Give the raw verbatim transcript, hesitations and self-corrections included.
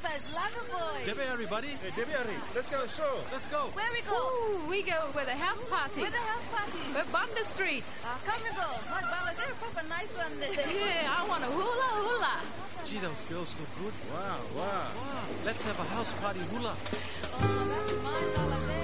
is Loverboy. Debbie, everybody. Hey, Debbie, let's go show. Let's go. Where we go? Ooh, we go with a house party. Where the house party? We're Banda Street. Ah, come we go. What about a proper nice one? Yeah, I want a hula hula. Gee, those girls look good. Wow, wow. Wow. Let's have a house party hula. Oh, that's mine, Bala.